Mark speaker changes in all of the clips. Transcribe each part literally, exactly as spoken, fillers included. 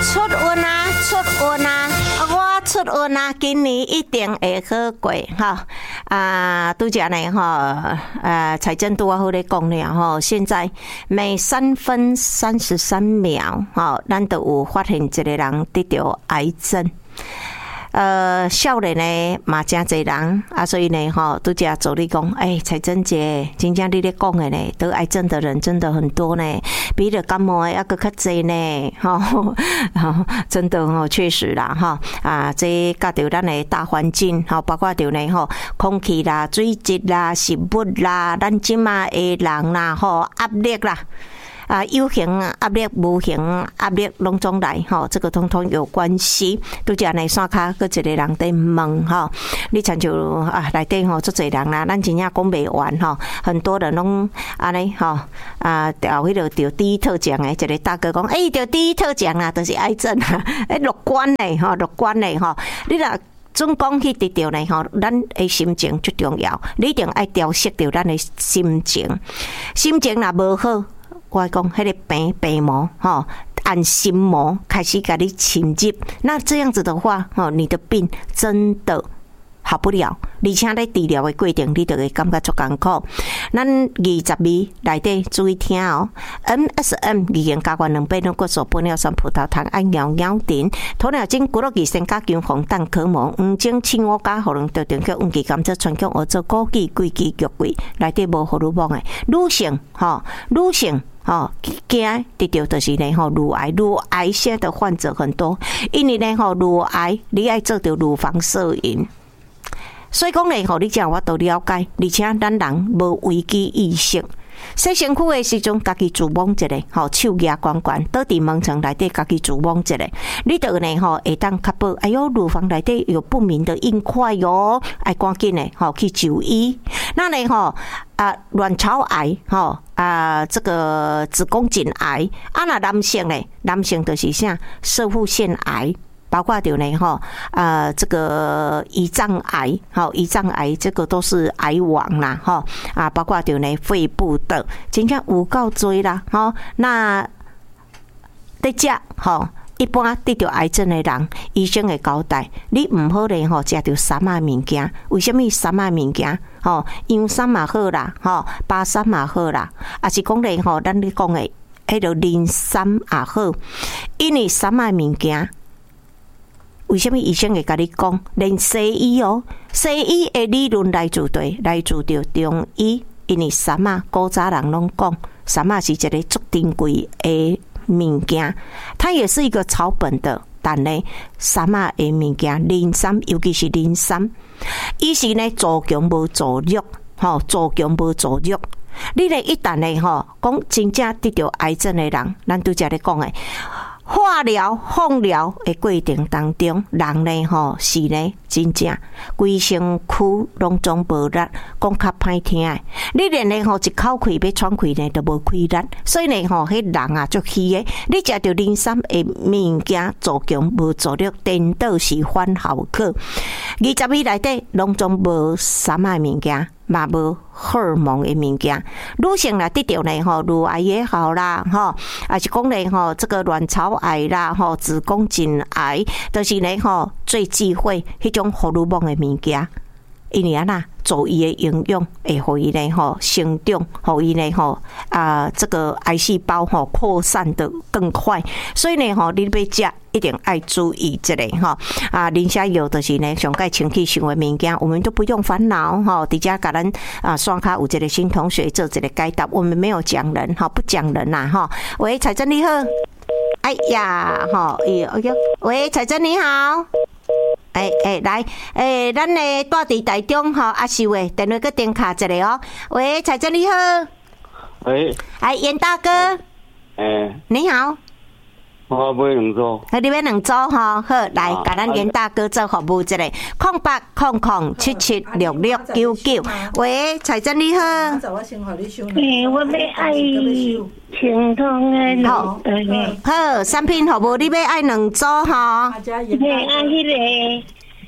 Speaker 1: 出运啊，出运啊！我出运啊，今年一定会好过哈。啊，拄则呢哈，呃，财政拄啊好咧讲了哈。现在每三分三十三秒，哈，咱都有发现一个人得着癌症。呃，少年呢嘛真侪人啊，所以呢，哈，拄则助理讲，哎，彩珍姐，真正你咧讲的呢，得癌症的人真的很多呢，比得感冒的还佫较侪呢，哈，真的哦，确实啦，哈，啊，这甲着咱的大环境，哈，包括着呢，吼，空气啦、水质啦、食物啦，咱即马的人啦，吼，压力啦。啊，有形压力、无形压力拢总来吼，这个通通有关系。拄则呢，山骹佫一个人在问吼，你亲像啊内底吼，足侪人啦，咱真正讲袂完吼，很多人拢安尼吼啊，调迄个调第一特奖诶，一个大哥讲，诶、欸，调第一特奖啊，就是癌症啊，诶，乐观嘞吼，乐观嘞吼，你若总讲去得着呢吼，咱诶心情最重要，你一定爱调适着咱诶心情，心情若无好。我讲，迄个病病魔哈，按心魔开始给你侵入，那这样子的话，哈，你的病真的好不了，而且咧治疗的过程，你就会感觉足艰苦。咱二十味内底注意听哦 ，M S M 二元加元两百两骨素玻尿酸葡萄糖按尿尿锭，鸵鸟精骨肉益生加强红蛋壳膜，黄精青乌加荷龙豆丁叫黄芪甘蔗川芎合作枸杞桂枝玉桂，内底无荷尔蒙的女性哈，女性。哦，惊得到就是呢吼，乳癌，乳癌现在的患者很多，因为呢吼，乳癌你爱做到乳房摄影，所以讲呢吼，你这样我都了解，而且咱人无危机意识。洗身躯的时阵，家己自摸一下，吼手压关关，倒伫门床内底，家己自摸一下，你得呢吼会当确保，哎呦，乳房内底有不明的硬块哟，爱赶紧的吼去就医。那呢吼啊，卵巢癌吼啊，这个子宫颈癌，啊那男性呢，男性就是啥，射护腺癌。包括着呢哈，呃，这个胰脏癌，哈，胰脏癌这个都是癌王啦，哈啊，包括着呢肺部的，真正有够多啦，哈。那在这哈，一般得着癌症的人，医生会交代，你唔好咧吼，食着三啊物件，为什么三啊物件？吼，洋参嘛好啦，吼，巴山嘛好啦，啊是讲咧吼，咱咧讲的迄个磷酸也好，因为三啊物件。为什么医生会甲你讲？连西医哦，西医的理论来自对，来自着中医，因为三啊古早人拢讲，三啊是一个足珍贵的物件，它也是一个草本的，但呢，三啊的物件，磷酸，尤其是磷酸，伊是呢助强无助弱，吼，助强无助弱。你呢一旦呢吼，讲真正得着癌症的人，咱拄则咧讲诶。化疗、放疗的过程当中，人呢吼是呢真正规身躯拢总无力，讲较歹听诶。你连呢吼一口气要喘气呢都无开力，所以呢吼迄人啊足虚诶。你食着磷酸的物件助强无助力，颠倒是反效果。二十味内底拢总无三啊物件。嘛无荷尔蒙的物件，女性啦得到呢吼，乳癌也好啦，吼，还是讲呢吼，这个卵巢癌啦，吼，子宫颈癌，都、就是呢吼最忌讳迄种荷尔蒙的物件，因为啊呐，助伊的营养会互伊呢吼生长，互伊呢吼啊这个癌细胞吼扩散得更快，所以呢吼你要食。一定爱注意这个哈啊，磷虾油就是呢，上盖清气性的物件，我们都不用烦恼哈。底下给咱啊，双卡有这个新同学做这个解答，我们没有讲人哈，不讲人呐哈。喂，彩珍你好，哎呀哈，哎哎呦，喂，彩珍你好，哎哎来，哎，咱呢住伫台中哈，阿秀诶，电话个电卡一个哦。喂，彩珍你好，
Speaker 2: 喂，
Speaker 1: 哎，严大哥，
Speaker 2: 哎，
Speaker 1: 你好。
Speaker 2: 我买两组，
Speaker 1: 你买两组哈，好来，甲咱严大哥做服务一下，空八空空七七六六九九。喂，彩珍你好。
Speaker 3: 诶，我要爱清通的
Speaker 1: 好，好，产品服务你要爱两组哈。
Speaker 3: 嘿，爱迄个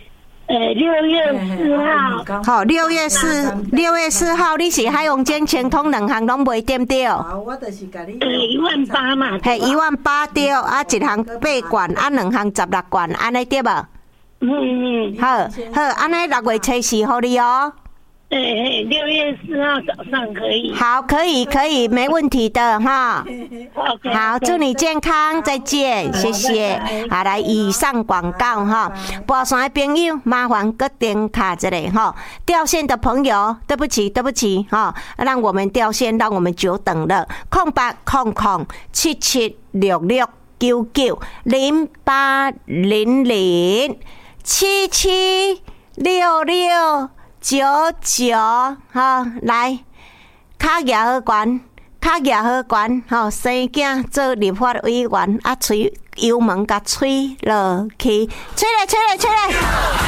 Speaker 3: 呃，六月四号。
Speaker 1: 好，六月四六月四号，你是海洋间清通两项拢卖对不对？
Speaker 3: 我就是甲你。呃，一万八嘛。
Speaker 1: 嘿，一万八对，啊，一项八罐，啊，两项十六罐，安尼对无？
Speaker 3: 嗯嗯。
Speaker 1: 好，好，安尼六月初四互你哦。
Speaker 3: 哎哎，六月四号早上可以。
Speaker 1: 好，可以，可以，没问题的哈。好，祝你健康，再见，谢谢。好，来，以上广告哈。跋山的朋友，麻烦搁点卡这里哈。掉线的朋友，对不起，对不起哈，让我们掉线，让我们久等了。空八空空七七六六九九零八零零七七六六。九九哈，来，脚牙好悬，脚牙好悬，吼，生囝做立法委员，啊，吹油门甲吹落去，吹来吹来吹来。